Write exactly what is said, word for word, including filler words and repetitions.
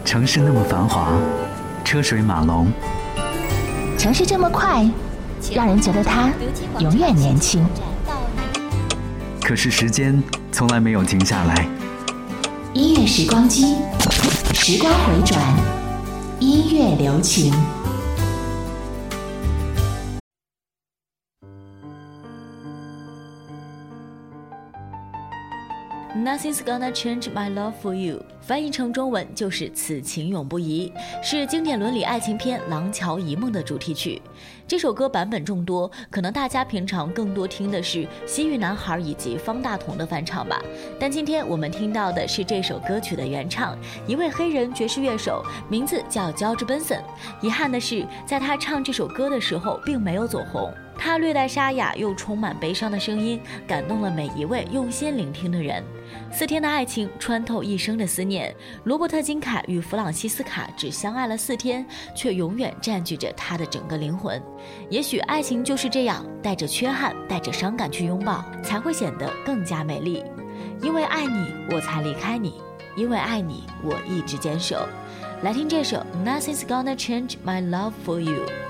城市那么繁华，车水马龙， 城市这么快，让人觉得它永远年轻。 可是时间从来没有停下来。 音乐时光机，时光回转，音乐留情。 Nothing's gonna change my love for you， 翻译成中文就是此情永不移，是经典伦理爱情片《廊桥遗梦》的主题曲。这首歌版本众多，可能大家平常更多听的是西域男孩以及方大同的翻唱吧。但今天我们听到的是这首歌曲的原唱，一位黑人爵士乐手，名字叫 George Benson。遗憾的是，在他唱这首歌的时候并没有走红。他略带沙哑又充满悲伤的声音，感动了每一位用心聆听的人。四天的爱情穿透一生的思念，罗伯特金凯与弗朗西斯卡只相爱了四天，却永远占据着他的整个灵魂。也许爱情就是这样，带着缺憾，带着伤感去拥抱，才会显得更加美丽。因为爱你，我才离开你；因为爱你，我一直坚守。来听这首 Nothing's gonna change my love for you。